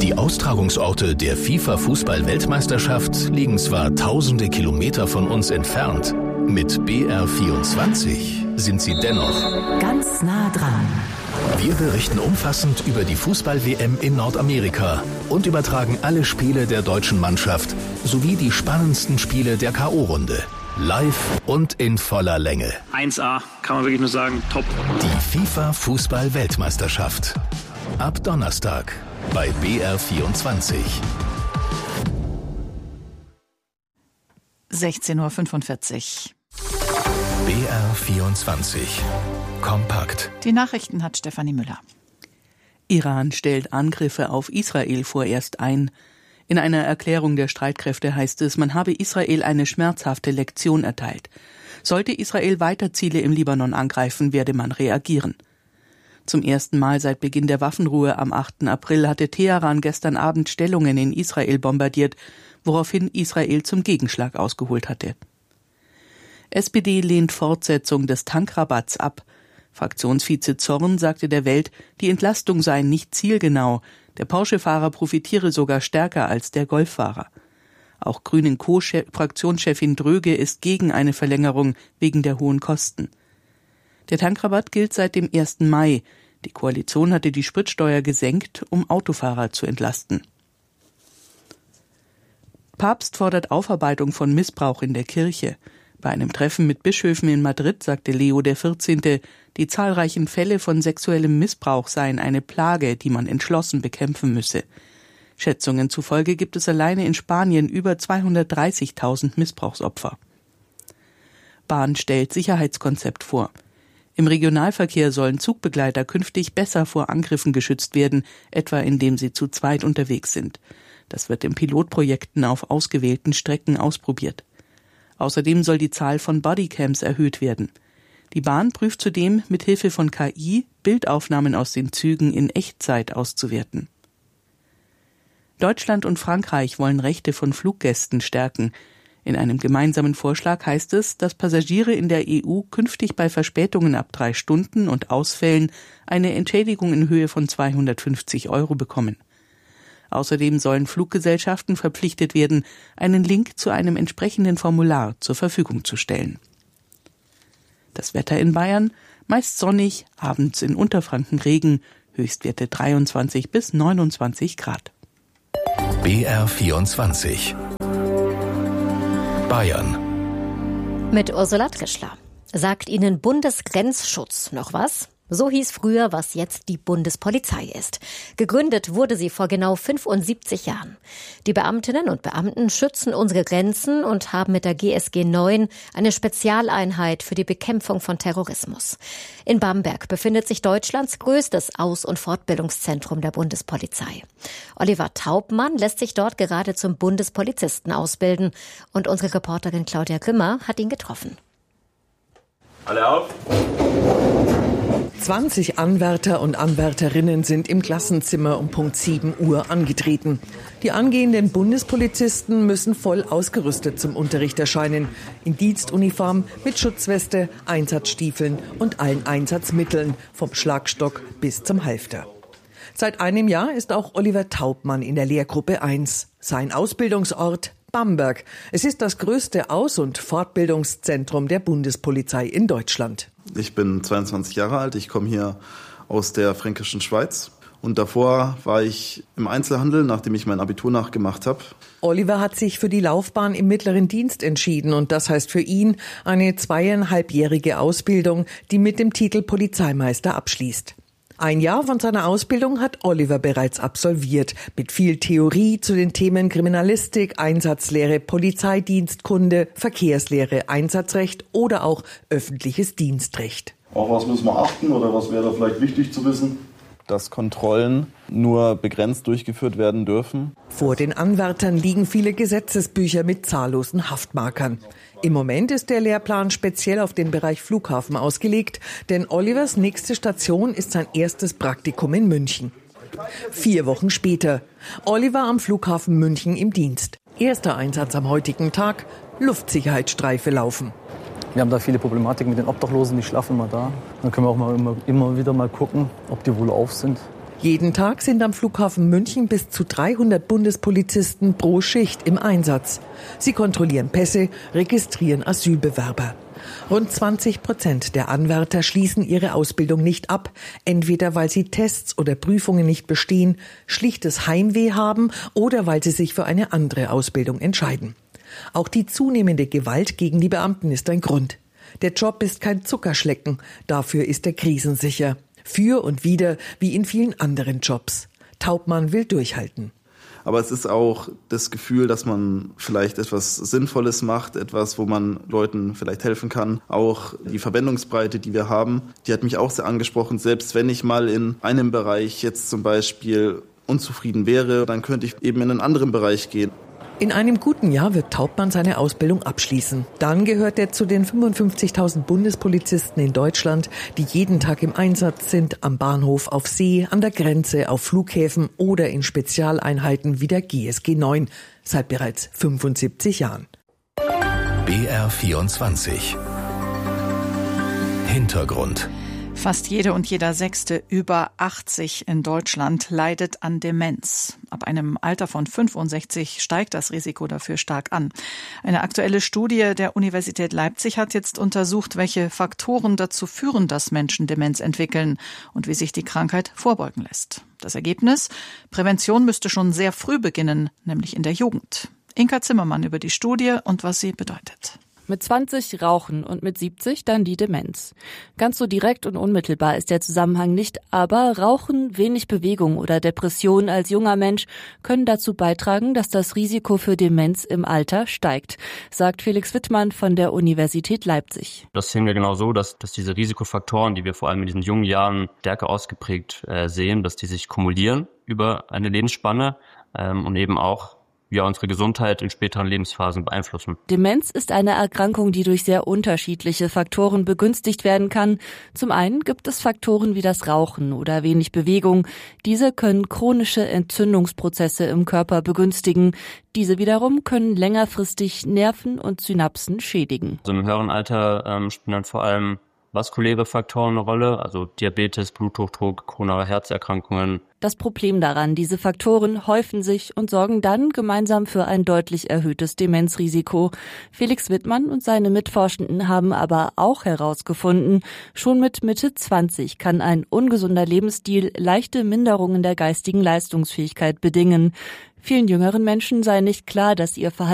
Die Austragungsorte der FIFA-Fußball-Weltmeisterschaft liegen zwar tausende Kilometer von uns entfernt, mit BR24 sind sie dennoch ganz nah dran. Wir berichten umfassend über die Fußball-WM in Nordamerika und übertragen alle Spiele der deutschen Mannschaft sowie die spannendsten Spiele der K.O.-Runde. Live und in voller Länge. 1A, kann man wirklich nur sagen, top. Die FIFA-Fußball-Weltmeisterschaft. Ab Donnerstag bei BR24. 16:45 Uhr. BR24. Kompakt. Die Nachrichten hat Stefanie Müller. Iran stellt Angriffe auf Israel vorerst ein. In einer Erklärung der Streitkräfte heißt es, man habe Israel eine schmerzhafte Lektion erteilt. Sollte Israel weiter Ziele im Libanon angreifen, werde man reagieren. Zum ersten Mal seit Beginn der Waffenruhe am 8. April hatte Teheran gestern Abend Stellungen in Israel bombardiert, woraufhin Israel zum Gegenschlag ausgeholt hatte. SPD lehnt Fortsetzung des Tankrabatts ab. Fraktionsvize Zorn sagte der Welt, die Entlastung sei nicht zielgenau. Der Porsche-Fahrer profitiere sogar stärker als der Golffahrer. Auch Grünen Co-Fraktionschefin Dröge ist gegen eine Verlängerung wegen der hohen Kosten. Der Tankrabatt gilt seit dem 1. Mai. Die Koalition hatte die Spritsteuer gesenkt, um Autofahrer zu entlasten. Papst fordert Aufarbeitung von Missbrauch in der Kirche. Bei einem Treffen mit Bischöfen in Madrid sagte Leo XIV., die zahlreichen Fälle von sexuellem Missbrauch seien eine Plage, die man entschlossen bekämpfen müsse. Schätzungen zufolge gibt es alleine in Spanien über 230.000 Missbrauchsopfer. Bahn stellt Sicherheitskonzept vor. Im Regionalverkehr sollen Zugbegleiter künftig besser vor Angriffen geschützt werden, etwa indem sie zu zweit unterwegs sind. Das wird in Pilotprojekten auf ausgewählten Strecken ausprobiert. Außerdem soll die Zahl von Bodycams erhöht werden. Die Bahn prüft zudem, mit Hilfe von KI Bildaufnahmen aus den Zügen in Echtzeit auszuwerten. Deutschland und Frankreich wollen Rechte von Fluggästen stärken. In einem gemeinsamen Vorschlag heißt es, dass Passagiere in der EU künftig bei Verspätungen ab 3 Stunden und Ausfällen eine Entschädigung in Höhe von 250 € bekommen. Außerdem sollen Fluggesellschaften verpflichtet werden, einen Link zu einem entsprechenden Formular zur Verfügung zu stellen. Das Wetter in Bayern: meist sonnig, abends in Unterfranken Regen, Höchstwerte 23 bis 29 Grad. BR24. Bayern. Mit Ursula Trischler. Sagt Ihnen Bundesgrenzschutz noch was? So hieß früher, was jetzt die Bundespolizei ist. Gegründet wurde sie vor genau 75 Jahren. Die Beamtinnen und Beamten schützen unsere Grenzen und haben mit der GSG 9 eine Spezialeinheit für die Bekämpfung von Terrorismus. In Bamberg befindet sich Deutschlands größtes Aus- und Fortbildungszentrum der Bundespolizei. Oliver Taubmann lässt sich dort gerade zum Bundespolizisten ausbilden. Und unsere Reporterin Claudia Grimmer hat ihn getroffen. Alle auf! 20 Anwärter und Anwärterinnen sind im Klassenzimmer um Punkt 7 Uhr angetreten. Die angehenden Bundespolizisten müssen voll ausgerüstet zum Unterricht erscheinen. In Dienstuniform mit Schutzweste, Einsatzstiefeln und allen Einsatzmitteln, vom Schlagstock bis zum Halfter. Seit einem Jahr ist auch Oliver Taubmann in der Lehrgruppe 1. Sein Ausbildungsort Bamberg. Es ist das größte Aus- und Fortbildungszentrum der Bundespolizei in Deutschland. Ich bin 22 Jahre alt, ich komme hier aus der fränkischen Schweiz und davor war ich im Einzelhandel, nachdem ich mein Abitur nachgemacht habe. Oliver hat sich für die Laufbahn im mittleren Dienst entschieden und das heißt für ihn eine 2,5-jährige Ausbildung, die mit dem Titel Polizeimeister abschließt. Ein Jahr von seiner Ausbildung hat Oliver bereits absolviert, mit viel Theorie zu den Themen Kriminalistik, Einsatzlehre, Polizeidienstkunde, Verkehrslehre, Einsatzrecht oder auch öffentliches Dienstrecht. Auf was müssen wir achten oder was wäre da vielleicht wichtig zu wissen? Dass Kontrollen nur begrenzt durchgeführt werden dürfen. Vor den Anwärtern liegen viele Gesetzesbücher mit zahllosen Haftmarkern. Im Moment ist der Lehrplan speziell auf den Bereich Flughafen ausgelegt, denn Olivers nächste Station ist sein erstes Praktikum in München. 4 Wochen später. Oliver am Flughafen München im Dienst. Erster Einsatz am heutigen Tag: Luftsicherheitsstreife laufen. Wir haben da viele Problematiken mit den Obdachlosen, die schlafen immer da. Dann können wir auch immer wieder mal gucken, ob die wohl auf sind. Jeden Tag sind am Flughafen München bis zu 300 Bundespolizisten pro Schicht im Einsatz. Sie kontrollieren Pässe, registrieren Asylbewerber. Rund 20% der Anwärter schließen ihre Ausbildung nicht ab, entweder weil sie Tests oder Prüfungen nicht bestehen, schlichtes Heimweh haben oder weil sie sich für eine andere Ausbildung entscheiden. Auch die zunehmende Gewalt gegen die Beamten ist ein Grund. Der Job ist kein Zuckerschlecken, dafür ist er krisensicher. Für und wider, wie in vielen anderen Jobs. Taubmann will durchhalten. Aber es ist auch das Gefühl, dass man vielleicht etwas Sinnvolles macht, etwas, wo man Leuten vielleicht helfen kann. Auch die Verwendungsbreite, die wir haben, die hat mich auch sehr angesprochen. Selbst wenn ich mal in einem Bereich jetzt zum Beispiel unzufrieden wäre, dann könnte ich eben in einen anderen Bereich gehen. In einem guten Jahr wird Taubmann seine Ausbildung abschließen. Dann gehört er zu den 55.000 Bundespolizisten in Deutschland, die jeden Tag im Einsatz sind, am Bahnhof, auf See, an der Grenze, auf Flughäfen oder in Spezialeinheiten wie der GSG 9, seit bereits 75 Jahren. BR24 Hintergrund. Fast jede und jeder Sechste über 80 in Deutschland leidet an Demenz. Ab einem Alter von 65 steigt das Risiko dafür stark an. Eine aktuelle Studie der Universität Leipzig hat jetzt untersucht, welche Faktoren dazu führen, dass Menschen Demenz entwickeln und wie sich die Krankheit vorbeugen lässt. Das Ergebnis? Prävention müsste schon sehr früh beginnen, nämlich in der Jugend. Inka Zimmermann über die Studie und was sie bedeutet. Mit 20 Rauchen und mit 70 dann die Demenz. Ganz so direkt und unmittelbar ist der Zusammenhang nicht, aber Rauchen, wenig Bewegung oder Depression als junger Mensch können dazu beitragen, dass das Risiko für Demenz im Alter steigt, sagt Felix Wittmann von der Universität Leipzig. Das sehen wir genau so, dass diese Risikofaktoren, die wir vor allem in diesen jungen Jahren stärker ausgeprägt sehen, dass die sich kumulieren über eine Lebensspanne und eben auch unsere Gesundheit in späteren Lebensphasen beeinflussen. Demenz ist eine Erkrankung, die durch sehr unterschiedliche Faktoren begünstigt werden kann. Zum einen gibt es Faktoren wie das Rauchen oder wenig Bewegung. Diese können chronische Entzündungsprozesse im Körper begünstigen. Diese wiederum können längerfristig Nerven und Synapsen schädigen. Also im höheren Alter spielen dann vor allem vaskuläre Faktoren eine Rolle, also Diabetes, Bluthochdruck, koronare Herzerkrankungen. Das Problem daran, diese Faktoren häufen sich und sorgen dann gemeinsam für ein deutlich erhöhtes Demenzrisiko. Felix Wittmann und seine Mitforschenden haben aber auch herausgefunden, schon mit Mitte 20 kann ein ungesunder Lebensstil leichte Minderungen der geistigen Leistungsfähigkeit bedingen. Vielen jüngeren Menschen sei nicht klar, dass ihr Verhalten